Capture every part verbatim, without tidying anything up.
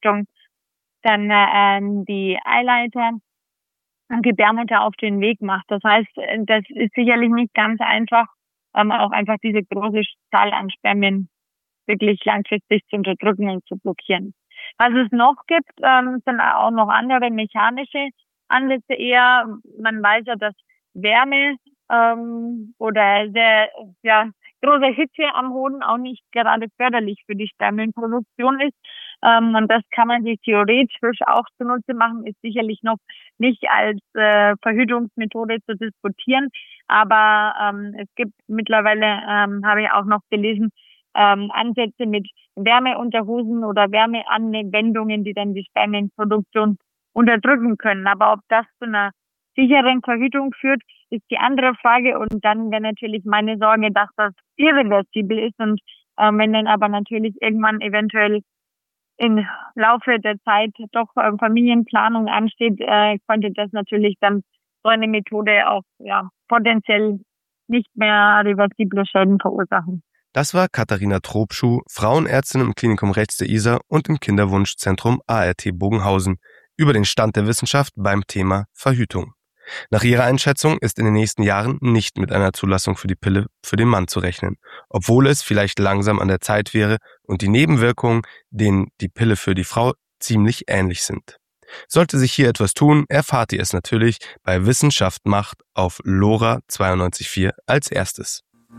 Befruchtung, dann äh, die Eileiter und Gebärmutter auf den Weg macht. Das heißt, das ist sicherlich nicht ganz einfach, ähm, auch einfach diese große Zahl an Spermien wirklich langfristig zu unterdrücken und zu blockieren. Was es noch gibt, ähm, sind auch noch andere mechanische Ansätze eher. Man weiß ja, dass Wärme ähm, oder sehr ja große Hitze am Hoden auch nicht gerade förderlich für die Spermienproduktion ist. Ähm, und das kann man sich theoretisch auch zunutze machen, ist sicherlich noch nicht als äh, Verhütungsmethode zu diskutieren. Aber ähm, es gibt mittlerweile, ähm, habe ich auch noch gelesen, ähm, Ansätze mit Wärmeunterhosen oder Wärmeanwendungen, die dann die Spermienproduktion unterdrücken können. Aber ob das zu einer sicheren Verhütung führt, ist die andere Frage. Und dann wäre natürlich meine Sorge, dass das irreversibel ist. Und äh, wenn dann aber natürlich irgendwann eventuell im Laufe der Zeit doch äh, Familienplanung ansteht, äh, könnte das natürlich dann so eine Methode auch ja potenziell nicht mehr reversible Schäden verursachen. Das war Katharina Trobschuh, Frauenärztin im Klinikum Rechts der Isar und im Kinderwunschzentrum A R T Bogenhausen, über den Stand der Wissenschaft beim Thema Verhütung. Nach ihrer Einschätzung ist in den nächsten Jahren nicht mit einer Zulassung für die Pille für den Mann zu rechnen, obwohl es vielleicht langsam an der Zeit wäre und die Nebenwirkungen, denen die Pille für die Frau ziemlich ähnlich sind. Sollte sich hier etwas tun, erfahrt ihr es natürlich bei Wissenschaft macht auf LoRa zweiundneunzig Komma vier als erstes.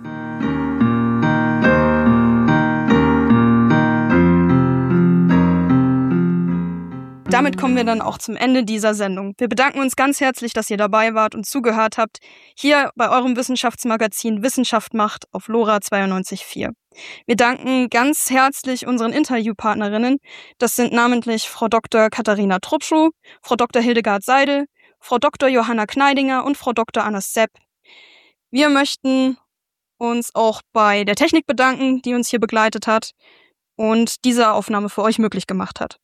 Damit kommen wir dann auch zum Ende dieser Sendung. Wir bedanken uns ganz herzlich, dass ihr dabei wart und zugehört habt, hier bei eurem Wissenschaftsmagazin Wissenschaft macht auf LoRa zweiundneunzig Komma vier. Wir danken ganz herzlich unseren Interviewpartnerinnen. Das sind namentlich Frau Doktor Katharina Trubschuh, Frau Doktor Hildegard Seidel, Frau Doktor Johanna Kneidinger und Frau Doktor Anna Sepp. Wir möchten uns auch bei der Technik bedanken, die uns hier begleitet hat und diese Aufnahme für euch möglich gemacht hat.